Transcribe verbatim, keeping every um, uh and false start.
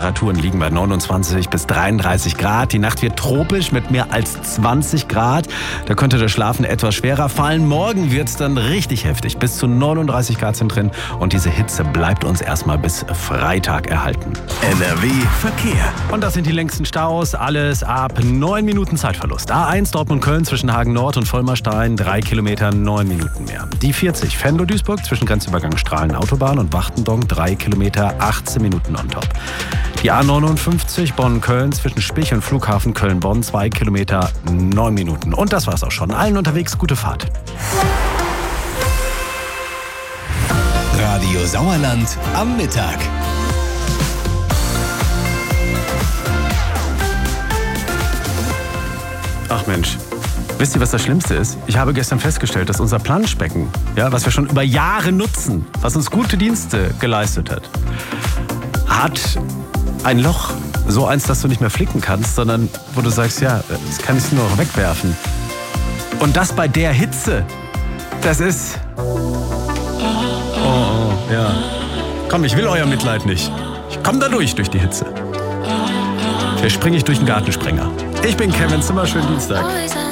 Temperaturen liegen bei neunundzwanzig bis dreiunddreißig Grad. Die Nacht wird tropisch mit mehr als zwanzig Grad. Da könnte das Schlafen etwas schwerer fallen. Morgen wird es dann richtig heftig. Bis zu neununddreißig Grad sind drin. Und diese Hitze bleibt uns erstmal bis Freitag erhalten. N R W Verkehr. Und das sind die längsten Staus. Alles ab neun Minuten Zeitverlust. A eins Dortmund-Köln zwischen Hagen Nord und Vollmerstein. drei Kilometer, neun Minuten mehr. Die vierzig Venlo-Duisburg zwischen Grenzübergang Strahlen-Autobahn und Wachtendonk. drei Kilometer, achtzehn Minuten on top. Die A neunundfünfzig Bonn-Köln zwischen Spich und Flughafen Köln-Bonn. zwei Kilometer, neun Minuten. Und das war's auch schon. Allen unterwegs gute Fahrt. Radio Sauerland am Mittag. Ach Mensch, wisst ihr, was das Schlimmste ist? Ich habe gestern festgestellt, dass unser Planschbecken, ja, was wir schon über Jahre nutzen, was uns gute Dienste geleistet hat, hat ein Loch. So eins, das du nicht mehr flicken kannst, sondern wo du sagst, ja, das kann ich nur noch wegwerfen. Und das bei der Hitze. Das ist... Oh, oh, ja. Komm, ich will euer Mitleid nicht. Ich komm da durch, durch die Hitze. Hier springe ich durch den Gartensprenger. Ich bin Kevin Zimmer, schönen Dienstag.